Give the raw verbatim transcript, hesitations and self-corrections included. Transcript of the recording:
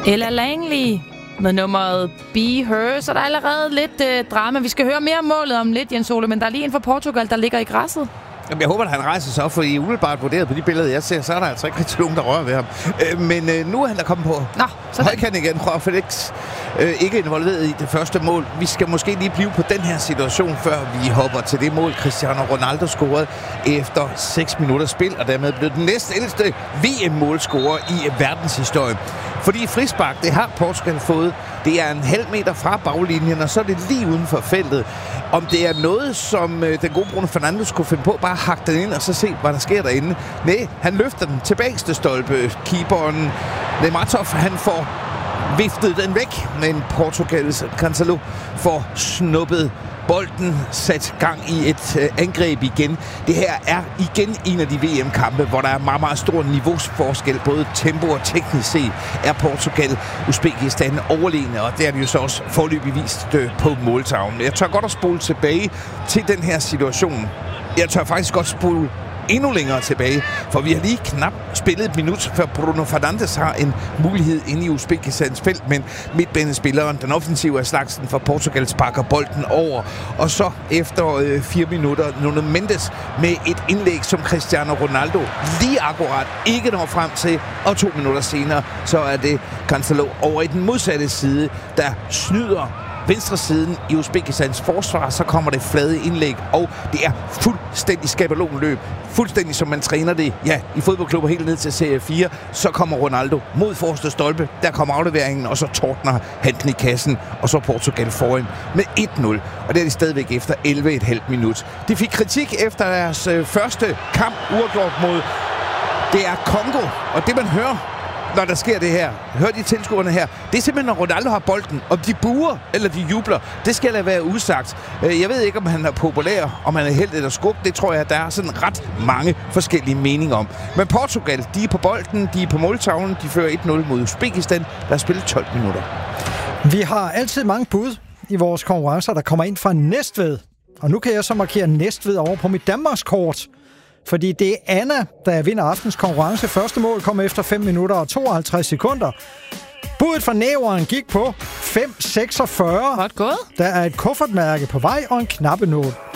Ella Langley med nummeret Be Her, så der er allerede lidt øh, drama. Vi skal høre mere om målet om lidt, Jens Ole, men der er lige en fra Portugal, der ligger i græsset. Jamen, jeg håber, at han rejser sig op, for I umiddelbart vurderet på de billeder, jeg ser, så er der altså ikke rigtig nogen, der rører ved ham. Øh, men øh, nu er han der kommet på højkant igen fra Felix. Øh, ikke involveret i det første mål. Vi skal måske lige blive på den her situation, før vi hopper til det mål, Cristiano Ronaldo scorede efter seks minutter spil, og dermed blev den næstældste V M-målscorer i verdenshistorien. Fordi frispark, det har Portugal fået. Det er en halv meter fra baglinjen, og så er det lige uden for feltet. Om det er noget, som øh, den gode Bruno Fernandes kunne finde på, bare hakke den ind og så se, hvad der sker derinde. Nej, han løfter den tilbage til stolpe. Keeperen Nematov, han får viftet den væk, men Portugals Cancelo får snuppet bolden, sat gang i et øh, angreb igen. Det her er igen en af de V M-kampe, hvor der er meget, meget stor niveauforskel. Både tempo og teknisk set er Portugal, Uzbekistan overlegne, og det er det jo så også forløbig vist øh, på måltavlen. Jeg tør godt at spole tilbage til den her situation. Jeg tør faktisk godt spole endnu længere tilbage, for vi har lige knap spillet et minut, før Bruno Fernandes har en mulighed inde i Uzbekistans felt, men midtbanespilleren, den offensive af slagsen for Portugal, sparker bolden over, og så efter øh, fire minutter, Nuno Mendes med et indlæg, som Cristiano Ronaldo lige akkurat ikke når frem til, og to minutter senere, så er det Cancelo over i den modsatte side, der snyder venstre siden i Uzbekistans forsvar, så kommer det flade indlæg, og det er fuldstændig skabelonløb. Fuldstændig som man træner det, ja, i fodboldklubber helt ned til serie fire. Så kommer Ronaldo mod forreste stolpe, der kommer afleveringen, og så tordner han den i kassen, og så Portugal foran med et nul. Og det er de stadigvæk efter elleve komma fem minut. De fik kritik efter deres øh, første kamp uafgjort mod det er Kongo, og det man hører, når der sker det her, hør de tilskuerne her, det er simpelthen, når Ronaldo har bolden, om de buer eller de jubler, det skal lade være usagt. Jeg ved ikke, om han er populær, om han er held eller skub, det tror jeg, der er sådan ret mange forskellige meninger om. Men Portugal, de er på bolden, de er på måltavlen, de fører et nul mod Uzbekistan, der er spillet tolv minutter. Vi har altid mange bud i vores konkurrencer, der kommer ind fra Næstved, og nu kan jeg så markere Næstved over på mit Danmarkskort. Fordi det er Anna, der vinder aftens konkurrence. Første mål kom efter fem minutter og tooghalvtreds sekunder. Budet fra næveren gik på fem seksogfyrre. Godt gået. Der er et kuffertmærke på vej og en knappenål